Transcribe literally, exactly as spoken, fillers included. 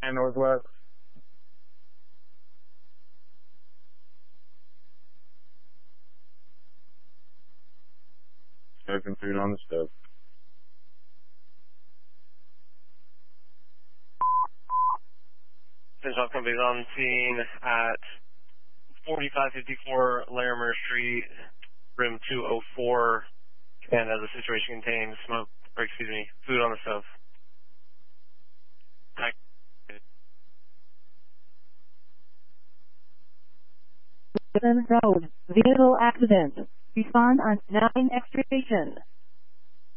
and Northwest. Smoking food on the stove. Central Company's on scene at forty-five fifty-four Larimer Street, room two oh four, and uh, the situation contains smoke, or excuse me, food on the stove. Road, vehicle accident. Respond on nine X station.